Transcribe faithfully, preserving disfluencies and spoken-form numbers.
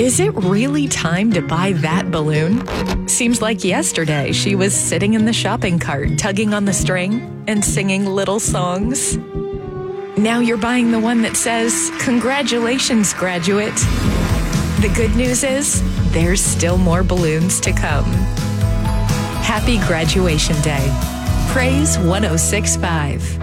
Is it really time to buy that balloon? Seems like yesterday she was sitting in the shopping cart, tugging on the string and singing little songs. Now you're buying the one that says, "Congratulations, graduate." The good news is, there's still more balloons to come. Happy graduation day. Praise one oh six point five.